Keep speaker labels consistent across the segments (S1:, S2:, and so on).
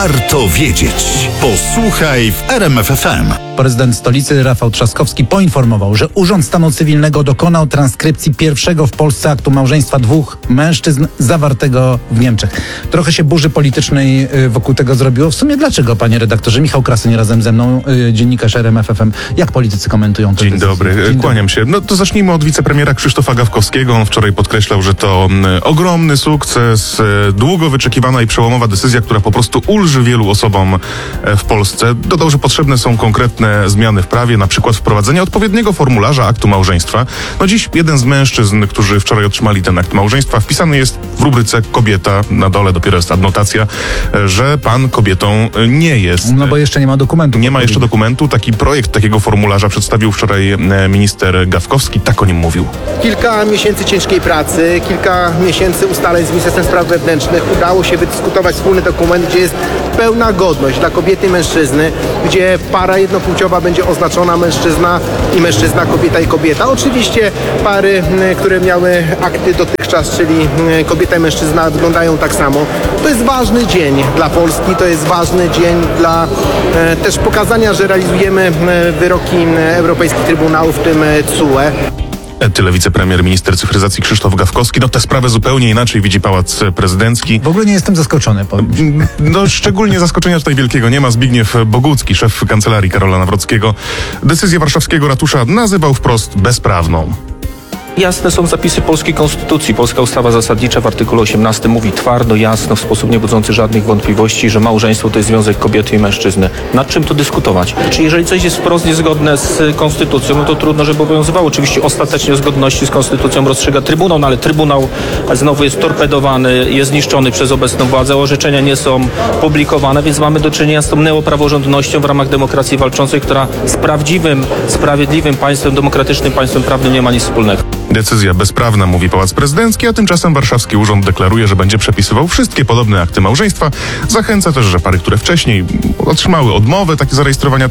S1: Warto wiedzieć. Posłuchaj w RMF FM.
S2: Prezydent stolicy Rafał Trzaskowski poinformował, że Urząd Stanu Cywilnego dokonał transkrypcji pierwszego w Polsce aktu małżeństwa dwóch mężczyzn zawartego w Niemczech. Trochę się burzy politycznej wokół tego zrobiło. W sumie dlaczego, panie redaktorze? Michał Krasoń razem ze mną, dziennikarz RMF FM. Jak politycy komentują to?
S3: Dzień dobry, kłaniam się. No to zacznijmy od wicepremiera Krzysztofa Gawkowskiego. On wczoraj podkreślał, że to ogromny sukces, długo wyczekiwana i przełomowa decyzja, która po prostu ulży wielu osobom w Polsce. Dodał, że potrzebne są konkretne zmiany w prawie, na przykład wprowadzenie odpowiedniego formularza aktu małżeństwa. No dziś jeden z mężczyzn, którzy wczoraj otrzymali ten akt małżeństwa, wpisany jest w rubryce kobieta, na dole dopiero jest adnotacja, że pan kobietą nie jest.
S2: No bo jeszcze nie ma dokumentu.
S3: Nie ma jeszcze dokumentu. Taki projekt takiego formularza przedstawił wczoraj minister Gawkowski. Tak o nim mówił.
S4: Kilka miesięcy ciężkiej pracy, kilka miesięcy ustaleń z Ministerstwem Spraw Wewnętrznych. Udało się wydyskutować wspólny dokument, gdzie jest pełna godność dla kobiety i mężczyzny, gdzie para jednopłciowa będzie oznaczona mężczyzna i mężczyzna, kobieta i kobieta. Oczywiście pary, które miały akty dotychczas, czyli kobieta i mężczyzna, wyglądają tak samo. To jest ważny dzień dla Polski, to jest ważny dzień dla też pokazania, że realizujemy wyroki Europejskich Trybunałów, w tym TSUE.
S3: Tyle wicepremier, minister cyfryzacji Krzysztof Gawkowski. No tę sprawę zupełnie inaczej widzi Pałac Prezydencki.
S2: W ogóle nie jestem zaskoczony.
S3: No szczególnie zaskoczenia tutaj wielkiego nie ma. Zbigniew Bogucki, szef kancelarii Karola Nawrockiego, decyzję warszawskiego ratusza nazywał wprost bezprawną.
S5: Jasne są zapisy polskiej konstytucji. Polska ustawa zasadnicza w artykule 18 mówi twardo, jasno, w sposób niebudzący żadnych wątpliwości, że małżeństwo to jest związek kobiety i mężczyzny. Nad czym tu dyskutować? Czy jeżeli coś jest wprost niezgodne z konstytucją, no to trudno, żeby obowiązywało. Oczywiście ostatecznie o zgodności z konstytucją rozstrzyga Trybunał, no ale Trybunał znowu jest torpedowany, jest niszczony przez obecną władzę, orzeczenia nie są publikowane, więc mamy do czynienia z tą neopraworządnością w ramach demokracji walczącej, która z prawdziwym, sprawiedliwym państwem, demokratycznym państwem prawnym nie ma nic wspólnego.
S3: Decyzja bezprawna, mówi Pałac Prezydencki, a tymczasem warszawski urząd deklaruje, że będzie przepisywał wszystkie podobne akty małżeństwa. Zachęca też, że pary, które wcześniej otrzymały odmowę zarejestrowania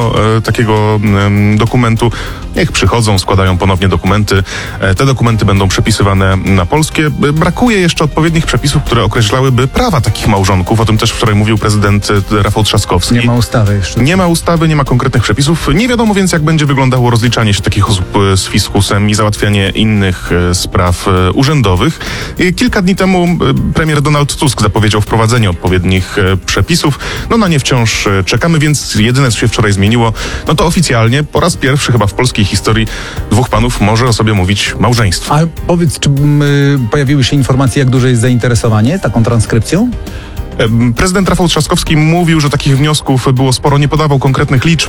S3: takiego dokumentu, niech przychodzą, składają ponownie dokumenty. Te dokumenty będą przepisywane na polskie. Brakuje jeszcze odpowiednich przepisów, które określałyby prawa takich małżonków. O tym też wczoraj mówił prezydent Rafał Trzaskowski.
S2: Nie ma ustawy jeszcze.
S3: Nie ma ustawy, nie ma konkretnych przepisów. Nie wiadomo więc, jak będzie wyglądało rozliczanie się takich osób z fiskusem i załatwianie innych spraw urzędowych. Kilka dni temu premier Donald Tusk zapowiedział wprowadzenie odpowiednich przepisów. No na nie wciąż czekamy, więc jedyne, co się wczoraj zmieniło, no to oficjalnie po raz pierwszy chyba w polskiej historii dwóch panów może o sobie mówić małżeństwo.
S2: A powiedz, czy pojawiły się informacje, jak duże jest zainteresowanie taką transkrypcją?
S3: Prezydent Rafał Trzaskowski mówił, że takich wniosków było sporo, nie podawał konkretnych liczb,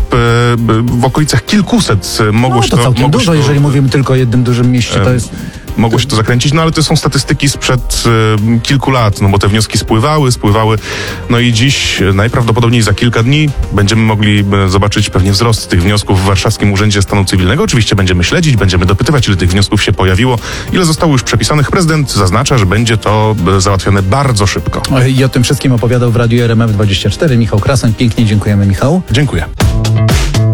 S3: w okolicach kilkuset mogło się
S2: to całkiem dużo, jeżeli mówimy tylko o jednym dużym mieście, to jest...
S3: Mogło się to zakręcić, no ale to są statystyki sprzed kilku lat, no bo te wnioski spływały, no i dziś najprawdopodobniej za kilka dni będziemy mogli zobaczyć pewnie wzrost tych wniosków w Warszawskim Urzędzie Stanu Cywilnego. Oczywiście będziemy śledzić, będziemy dopytywać, ile tych wniosków się pojawiło, ile zostało już przepisanych. Prezydent zaznacza, że będzie to załatwione bardzo szybko.
S2: I o tym wszystkim opowiadał w radiu RMF24 Michał Krasoń. Pięknie dziękujemy, Michał.
S3: Dziękuję.